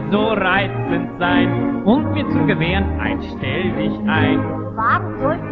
so reizend sein, und mir zu gewähren ein Stell dich ein. Warum sollst